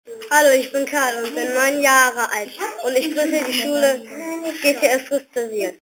Hallo, ich bin Karl und bin 9 Jahre alt und ich grüße die Schule GTS Rüstersiel.